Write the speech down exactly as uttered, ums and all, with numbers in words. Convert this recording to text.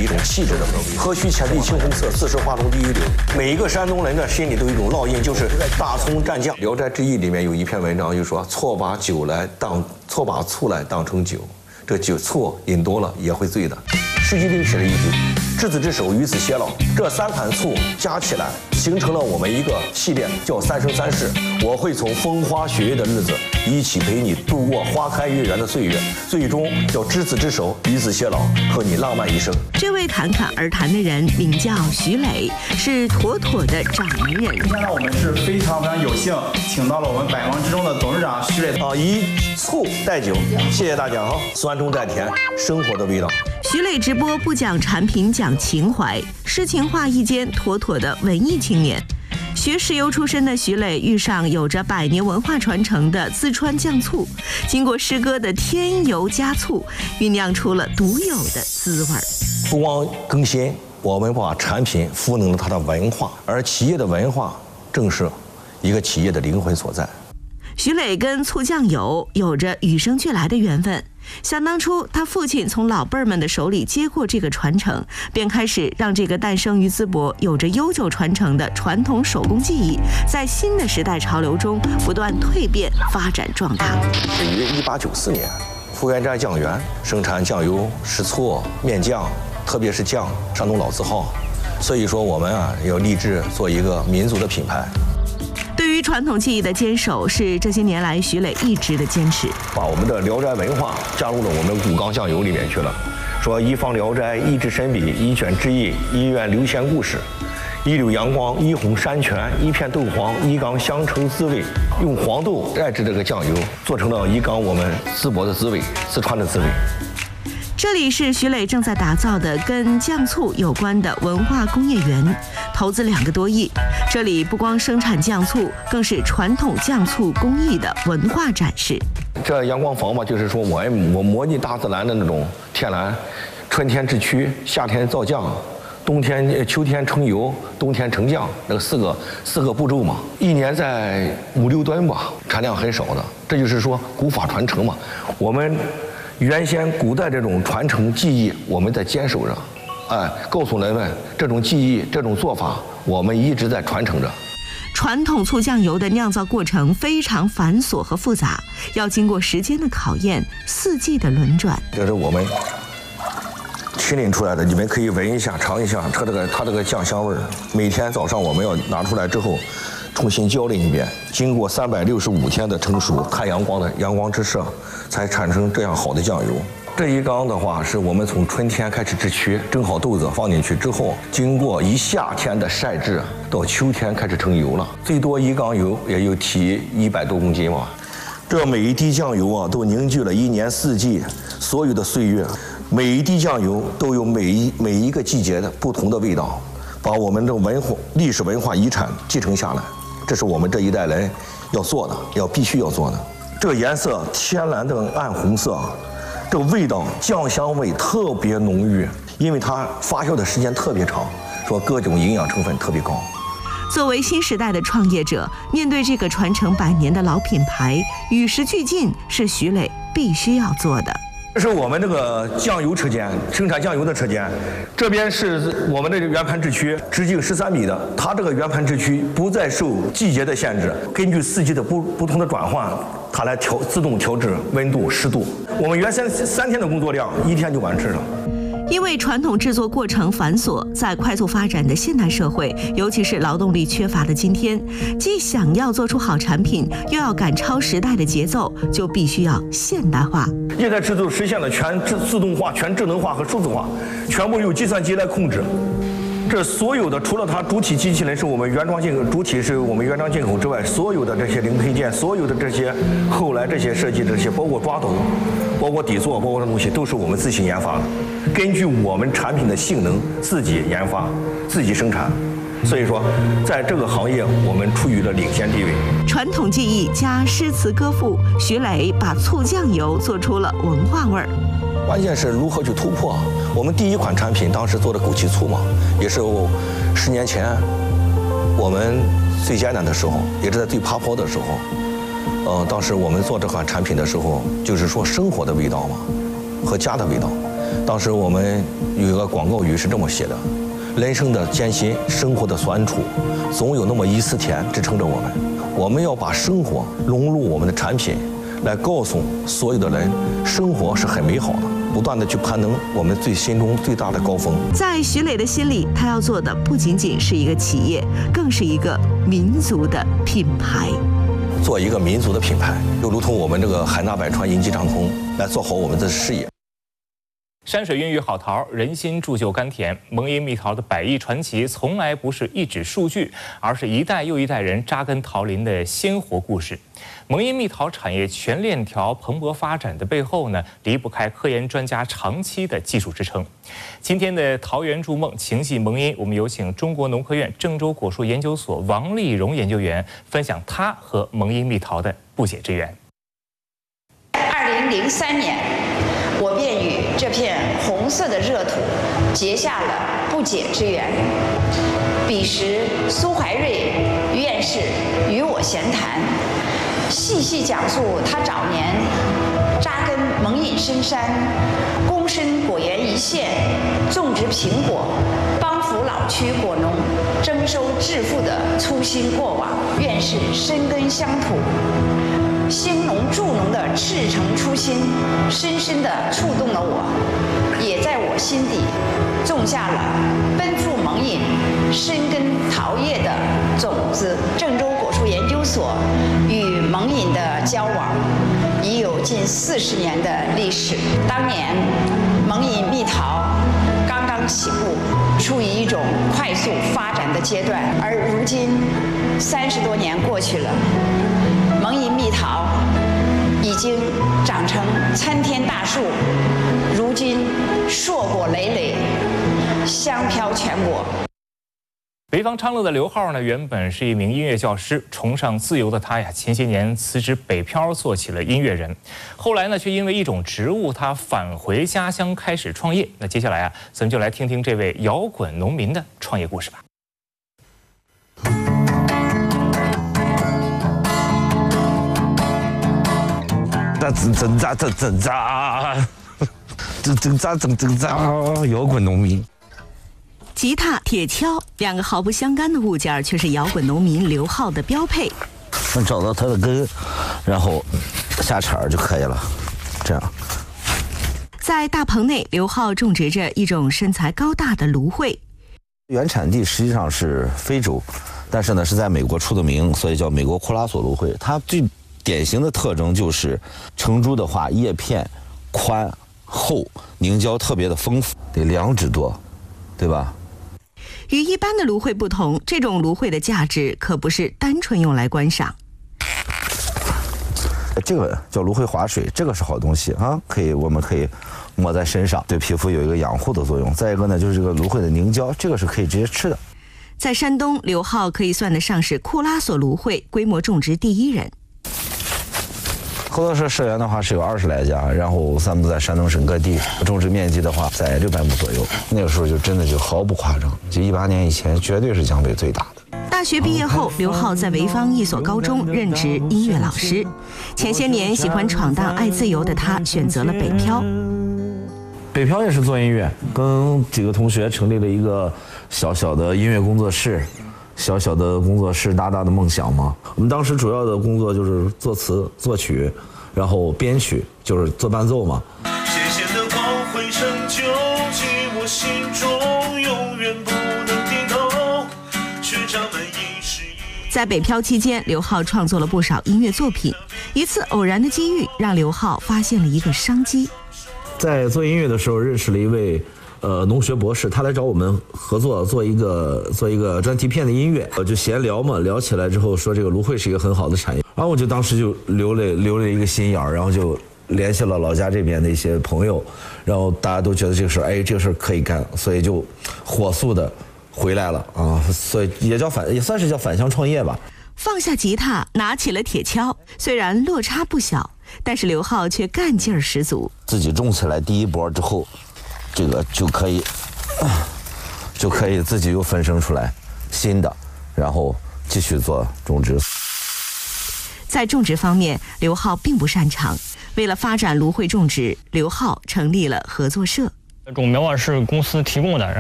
一种气质的氛围。何须浅碧青红色，自是画中第一流。每一个山东人的心里都有一种烙印，就是大葱蘸酱。《聊斋志异》里面有一篇文章就说：“错把酒来当，错把醋来当成酒，这酒醋饮多了也会醉的。”诗集里写了一句：“执子之手，与子偕老。”这三款醋加起来，形成了我们一个系列，叫《三生三世》。我会从风花雪月的日子，一起陪你度过花开月圆的岁月，最终要执子之手，与子偕老，和你浪漫一生。 这位侃侃而谈的人名叫徐磊，是妥妥的掌门人。 今天呢，我们是非常非常有幸，请到了我们百忙之中的董事长徐磊啊，以醋代酒，谢谢大家哈，酸中带甜，生活的味道。 徐磊直播不讲产品，讲情怀，诗情画意间妥妥的文艺青年。学石油出身的徐磊遇上有着百年文化传承的淄川酱醋，经过师哥的添油加醋，酝酿出了独有的滋味。 不光更新，我们把产品赋能了它的文化，而企业的文化正是一个企业的灵魂所在。 徐磊跟醋酱油有着与生俱来的缘分。想当初，他父亲从老辈儿们的手里接过这个传承，便开始让这个诞生于淄博、有着悠久传承的传统手工技艺，在新的时代潮流中不断蜕变、发展壮大。 于一八九四年，福源斋酱园生产酱油、食醋、面酱，特别是酱，山东老字号。所以说，我们啊要立志做一个民族的品牌。 对于传统技艺的坚守，是这些年来徐磊一直的坚持。 把我们的聊斋文化加入了我们古冈酱油里面去了，说一方聊斋，一支神笔，一卷志异，一院流仙故事，一缕阳光，一泓山泉，一片豆黄，一缸香橙滋味。用黄豆代制这个酱油，做成了一缸我们淄博的滋味，四川的滋味。 这里是徐磊正在打造的跟酱醋有关的文化工业园，投资两个多亿。这里不光生产酱醋，更是传统酱醋工艺的文化展示。 这阳光房嘛，就是说我我模拟大自然的那种天然，春天制曲，夏天造酱，冬天秋天成油，冬天成酱，那个四个四个步骤嘛，一年在五六吨吧，产量很少的。这就是说古法传承嘛，我们。原先古代这种传承技艺，我们在坚守着，哎，告诉人们这种技艺、这种做法，我们一直在传承着。 传统醋酱油的酿造过程非常繁琐和复杂，要经过时间的考验、四季的轮转。 这是我们提炼出来的，你们可以闻一下、尝一下它这个它这个酱香味儿。每天早上我们要拿出来之后，重新浇淋一遍，经过三百六十五天的成熟，太阳光的阳光之射，才产生这样好的酱油。这一缸的话，是我们从春天开始制曲，蒸好豆子放进去之后，经过一夏天的晒制，到秋天开始成油了。最多一缸油也有提一百多公斤嘛。这每一滴酱油啊，都凝聚了一年四季所有的岁月，每一滴酱油都有每一每一个季节的不同的味道，把我们这文化历史文化遗产继承下来。这是我们这一代人要做的，要必须要做的。这个颜色天蓝的暗红色，这个味道酱香味特别浓郁，因为它发酵的时间特别长，说各种营养成分特别高。 作为新时代的创业者，面对这个传承百年的老品牌，与时俱进是徐磊必须要做的。 这是我们这个酱油车间，生产酱油的车间。这边是我们的圆盘制曲，直径十三米的。它这个圆盘制曲不再受季节的限制，根据四季的不不同的转换，它来调自动调制温度、湿度。我们原先三天的工作量，一天就完事了。 因为传统制作过程繁琐，在快速发展的现代社会，尤其是劳动力缺乏的今天，既想要做出好产品，又要赶超时代的节奏，就必须要现代化。 液态制作实现了全自自动化、全智能化和数字化，全部由计算机来控制。这所有的，除了它主体机器人是我们原装进口，主体是我们原装进口之外，所有的这些零配件，所有的这些后来这些设计这些，包括抓斗，包括底座，包括这东西，都是我们自行研发的，根据我们产品的性能自己研发、自己生产。所以说，在这个行业，我们处于了领先地位。 传统技艺加诗词歌赋，徐磊把醋酱油做出了文化味儿。 关键是如何去突破。我们第一款产品当时做的枸杞醋嘛，也是十年前我们最艰难的时候，也是在最爬坡的时候。呃，当时我们做这款产品的时候，就是说生活的味道嘛，和家的味道。 当时我们有一个广告语是这么写的：人生的艰辛，生活的酸楚，总有那么一丝甜支撑着我们。我们要把生活融入我们的产品，来告诉所有的人，生活是很美好的。不断的去攀登我们最心中最大的高峰。 在徐磊的心里，他要做的不仅仅是一个企业，更是一个民族的品牌。 做一个民族的品牌，就如同我们这个海纳百川，银吉长空，来做好我们的事业。 山水孕育好桃，人心铸就甘甜。蒙阴蜜桃的百亿传奇，从来不是一纸数据，而是一代又一代人扎根桃林的鲜活故事。蒙阴蜜桃产业全链条蓬勃发展的背后呢，离不开科研专家长期的技术支撑。今天的桃源筑梦，情系蒙阴，我们有请中国农科院郑州果树研究所王丽蓉研究员分享他和蒙阴蜜桃的不解之缘。 二零零三年，我便与这片红色的热土结下了不解之缘。彼时，苏怀瑞院士与我闲谈，细细讲述他早年扎根蒙阴深山，躬身果园一线，种植苹果，帮扶老区果农征收致富的初心过往。院士深耕乡土，兴农助农的赤诚初心，深深地触动了我，也在我心底种下了奔赴蒙阴、深耕桃业的种子。郑州果树研究所与蒙阴的交往已有近四十年的历史。当年蒙阴蜜桃刚刚起步，处于一种快速发展的阶段，而如今三十多年过去了，蒙阴蜜桃已经长成参天大树，如今硕果累累，香飘全国。 潍坊昌乐的刘浩呢，原本是一名音乐教师，崇尚自由的他呀，前些年辞职北漂，做起了音乐人。后来呢，却因为一种植物，他返回家乡开始创业。那接下来啊，咱们就来听听这位摇滚农民的创业故事吧。 挣挣扎挣挣扎，挣挣扎挣挣扎，摇滚农民。 吉他、铁锹，两个毫不相干的物件，却是摇滚农民刘浩的标配。 能找到它的根，然后下茬就可以了。这样， 在大棚内，刘浩种植着一种身材高大的芦荟。 原产地实际上是非洲，但是呢是在美国出的名，所以叫美国库拉索芦荟。它最典型的特征就是成株的话，叶片宽厚，凝胶特别的丰富，得两指多，对吧？ 与一般的芦荟不同，这种芦荟的价值可不是单纯用来观赏。 这个叫芦荟滑水，这个是好东西啊，可以我们可以抹在身上，对皮肤有一个养护的作用。再一个呢，就是这个芦荟的凝胶，这个是可以直接吃的。 在山东，刘浩可以算得上是库拉索芦荟规模种植第一人。 合作社社员的话是有二十来家，然后散布在山东省各地，种植面积的话在六百亩左右。那个时候就真的就毫不夸张，就一八年以前绝对是江北最大的。 大学毕业后，刘浩在潍坊一所高中任职音乐老师。前些年喜欢闯荡、爱自由的他，选择了北漂。 北漂也是做音乐，跟几个同学成立了一个小小的音乐工作室。小小的工作室，大大的梦想嘛。我们当时主要的工作就是作词、作曲，然后编曲，就是做伴奏嘛。 谢谢的光辉成就进我心中，永远不能低头。学长们一时一。 在北漂期间，刘浩创作了不少音乐作品。一次偶然的机遇，让刘浩发现了一个商机。 在做音乐的时候，认识了一位。呃，农学博士，他来找我们合作做一个做一个专题片的音乐，呃，就闲聊嘛，聊起来之后说这个芦荟是一个很好的产业，然后我就当时就留了留了一个心眼儿，然后就联系了老家这边的一些朋友，然后大家都觉得这个事儿，哎，这个事儿可以干，所以就火速的回来了啊，所以也叫返也算是叫返乡创业吧。 放下吉他，拿起了铁锹，虽然落差不小，但是刘浩却干劲儿十足。 自己种起来第一波之后。这个就可以，就可以自己又分生出来新的，然后继续做种植。 在种植方面，刘浩并不擅长。为了发展芦荟种植，刘浩成立了合作社。 种苗啊是公司提供的。